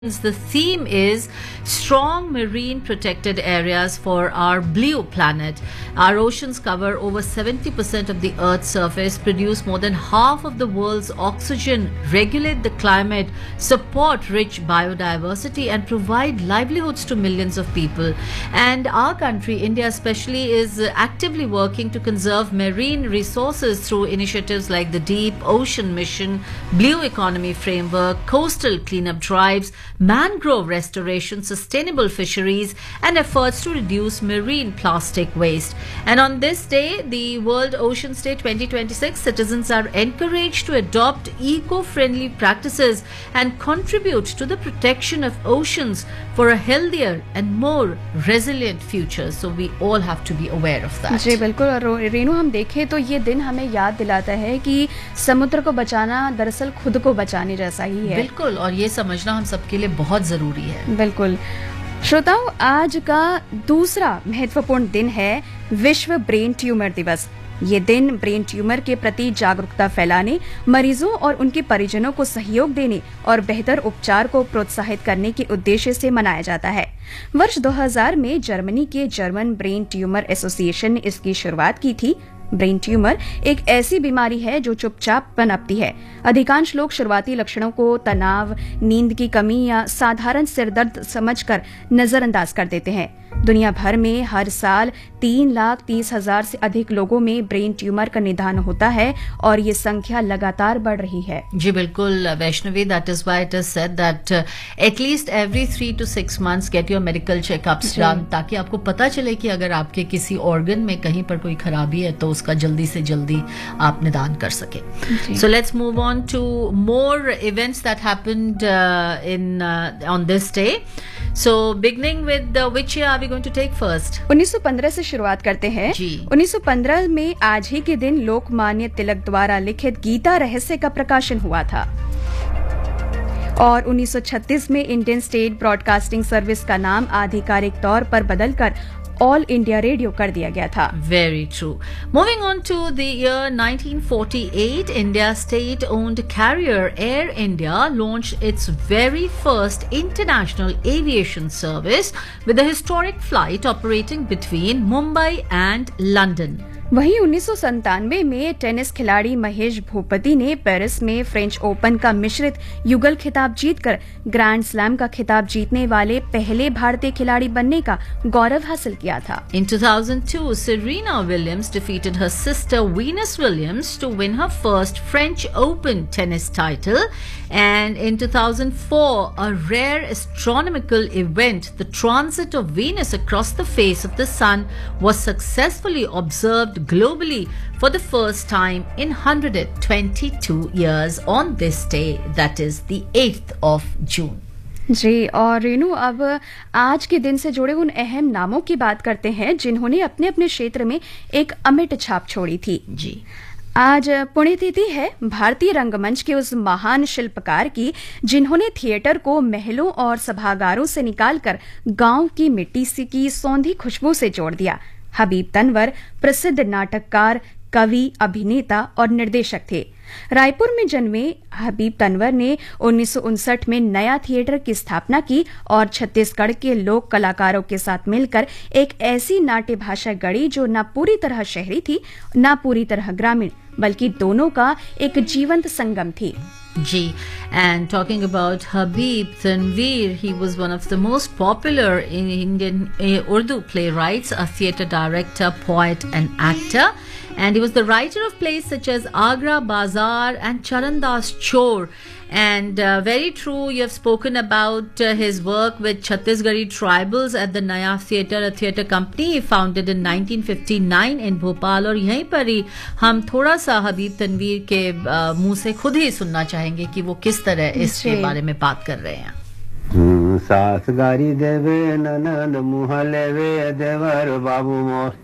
The theme is strong marine protected areas for our blue planet. Our oceans cover over 70% of the Earth's surface, produce more than half of the world's oxygen, regulate the climate, support rich biodiversity, and provide livelihoods to millions of people. And our country, India especially, is actively working to conserve marine resources through initiatives like the Deep Ocean Mission, Blue Economy Framework, coastal cleanup drives, mangrove restoration, sustainable fisheries, and efforts to reduce marine plastic waste. And on this day, the World Oceans Day 2026, citizens are encouraged to adopt eco-friendly practices and contribute to the protection of oceans for a healthier and more resilient future. So we all have to be aware of that. जी बिल्कुल। और रेनू, हम देखें तो ये दिन हमें याद दिलाता है कि समुद्र को बचाना दरअसल खुद को बचाने जैसा ही है। बिल्कुल, और ये समझना हम सबके लिए बहुत जरूरी है। बिल्कुल। श्रोताओं, आज का दूसरा महत्वपूर्ण दिन है विश्व ब्रेन ट्यूमर दिवस। ये दिन ब्रेन ट्यूमर के प्रति जागरूकता फैलाने, मरीजों और उनके परिजनों को सहयोग देने और बेहतर उपचार को प्रोत्साहित करने के उद्देश्य से मनाया जाता है। वर्ष 2000 में जर्मनी के जर्मन ब्रेन ट्यूमर एसोसिएशन ने इसकी शुरुआत की थी। ब्रेन ट्यूमर एक ऐसी बीमारी है जो चुपचाप पनपती है। अधिकांश लोग शुरुआती लक्षणों को तनाव, नींद की कमी या साधारण सिरदर्द समझकर नजरअंदाज कर देते हैं। दुनिया भर में हर साल 3,30,000 से अधिक लोगों में ब्रेन ट्यूमर का निदान होता है और ये संख्या लगातार बढ़ रही है। जी बिल्कुल Vaishnavi, that is why it is said that at least every 3 to 6 months get your medical checkups done, ताकि आपको पता चले कि अगर आपके किसी ऑर्गन में कहीं पर कोई खराबी है तो उसका जल्दी से जल्दी आप निदान कर सके। So let's move on to more events that happened in on this day. So beginning with which year are we going to take first? 1915 से शुरुआत करते हैं। 1915 में आज ही के दिन लोकमान्य तिलक द्वारा लिखित गीता रहस्य का प्रकाशन हुआ था। और 1936 में इंडियन स्टेट ब्रॉडकास्टिंग सर्विस का नाम आधिकारिक तौर पर बदलकर ऑल इंडिया रेडियो कर दिया गया था। Very true. Moving on to the year 1948, India's state-owned carrier Air India launched its very first international aviation service with a historic flight operating between Mumbai and London. वहीं 1997 में tennis खिलाड़ी महेश भूपति ने Paris में French open का मिश्रित युगल खिताब जीतकर ग्रैंड स्लैम का खिताब जीतने वाले पहले भारतीय खिलाड़ी बनने का गौरव हासिल किया था। In 2002, Serena Williams defeated her sister Venus Williams to win her first French Open tennis title. And in 2004, a rare astronomical event, the transit of Venus across the face of the sun, was successfully observed globally for the first time in 122 years on this day, that is the 8th of June. जी, और रेनू, अब आज के दिन से जुड़े उन अहम नामों की बात करते हैं जिन्होंने अपने अपने क्षेत्र में एक अमिट छाप छोड़ी थी। जी, आज पुण्यतिथि है भारतीय रंगमंच के उस महान शिल्पकार की जिन्होंने थिएटर को महलों और सभागारों से निकालकर गांव की मिट्टी से की सौंधी खुशबू से जोड़ दिया। हबीब तनवर प्रसिद्ध नाटककार, कवि, अभिनेता और निर्देशक थे। रायपुर में जन्मे हबीब तनवर ने 1959 में नया थिएटर की स्थापना की और छत्तीसगढ़ के लोक कलाकारों के साथ मिलकर एक ऐसी नाट्य भाषा गढ़ी जो न पूरी तरह शहरी थी न पूरी तरह ग्रामीण, बल्कि दोनों का एक जीवंत संगम थी। G. And talking about Habib Tanveer, he was one of the most popular in Indian Urdu playwrights, a theatre director, poet and actor. And he was the writer of plays such as Agra Bazaar and Charandas Chor. And very true, you have spoken about his work with Chhattisgarhi tribals at the Naya Theatre, a theatre company he founded in 1959 in Bhopal. और यहीं पर ही हम थोड़ा सा हबीब तनवीर के मुंह से खुद ही सुनना चाहेंगे कि वो किस तरह इसके बारे में बात कर रहे हैं। सास गारी देवे ननद मुँह लेवे देवर बाबू